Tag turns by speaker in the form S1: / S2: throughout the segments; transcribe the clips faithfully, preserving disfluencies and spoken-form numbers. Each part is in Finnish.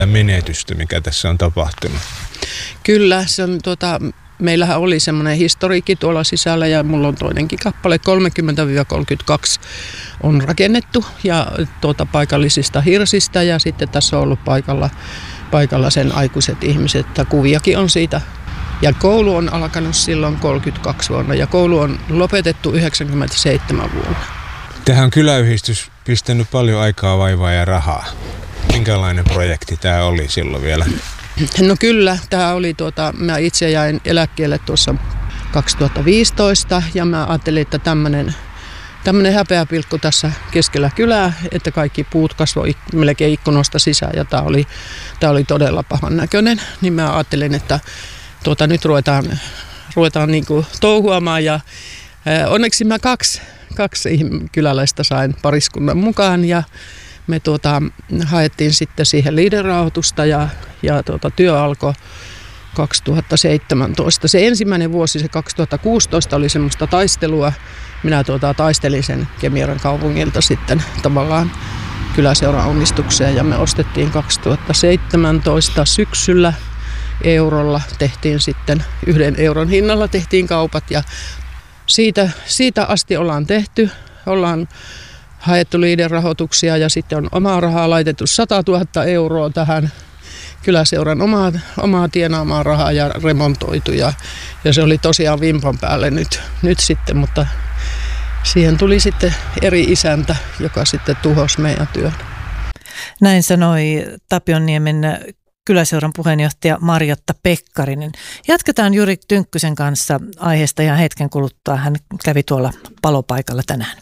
S1: menetystä, mikä tässä on tapahtunut.
S2: Kyllä, se on, tuota, meillähän oli semmoinen historiikki tuolla sisällä ja mulla on toinenkin kappale, kolmekymmentä kolmekymmentäkaksi on rakennettu ja tuota, paikallisista hirsistä ja sitten tässä on ollut paikalla, paikalla sen aikuiset ihmiset, että kuviakin on siitä. Ja koulu on alkanut silloin kolmekymmentäkaksi vuonna ja koulu on lopetettu yhdeksänkymmentäseitsemän vuonna.
S1: Tähän on kyläyhdistys pistänyt paljon aikaa, vaivaa ja rahaa. Minkälainen projekti tämä oli silloin vielä?
S2: No kyllä, tämä oli tuota, mä itse jäin eläkkeelle tuossa kaksituhattaviisitoista ja mä ajattelin, että tämmöinen tämmöinen häpeäpilkku tässä keskellä kylää, että kaikki puut kasvoi melkein ikkunoista sisään ja tämä oli, tämä oli todella pahan näköinen, niin mä ajattelin, että tuota, nyt ruvetaan, ruvetaan niin kuin touhuamaan ja ää, onneksi mä kaksi, kaksi kyläläistä sain pariskunnan mukaan ja me tuota, haettiin sitten siihen liiderahoitusta ja, ja tuota, työ alkoi kaksituhattaseitsemäntoista. Se ensimmäinen vuosi, se kaksituhattakuusitoista oli semmoista taistelua. Minä tuota, taistelin sen Kemieran kaupungilta sitten tavallaan kyläseuran omistukseen ja me ostettiin kaksituhattaseitsemäntoista syksyllä eurolla. Tehtiin sitten yhden euron hinnalla tehtiin kaupat ja siitä, siitä asti ollaan tehty. Ollaan haettu liiderahoituksia ja sitten on omaa rahaa laitettu satatuhatta euroa tähän kyläseuran omaa, omaa tienaamaa rahaa ja remontoitu. Ja, ja se oli tosiaan vimpan päälle nyt, nyt sitten, mutta siihen tuli sitten eri isäntä, joka sitten tuhosi meidän työn.
S3: Näin sanoi Tapionniemen kyläseuran puheenjohtaja Marjatta Pekkarinen. Jatketaan Jyri Tynkkysen kanssa aiheesta ja hetken kuluttua. Hän kävi tuolla palopaikalla tänään.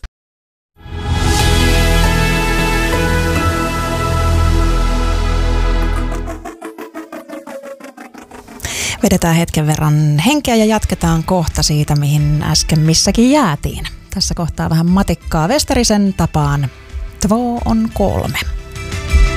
S4: Vedetään hetken verran henkeä ja jatketaan kohta siitä, mihin äsken missäkin jäätiin. Tässä kohtaa vähän matikkaa Westerisen tapaan. Två on kolme.